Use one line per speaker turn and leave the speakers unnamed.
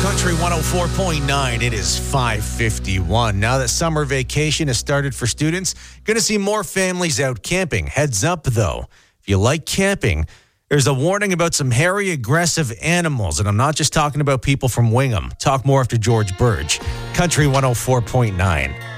Country 104.9. It is 5:51. Now that summer vacation has started for students, going to see more families out camping. Heads up, though. If you like camping, there's a warning about some hairy, aggressive animals. And I'm not just talking about people from Wingham. Talk more after George Burge. Country 104.9.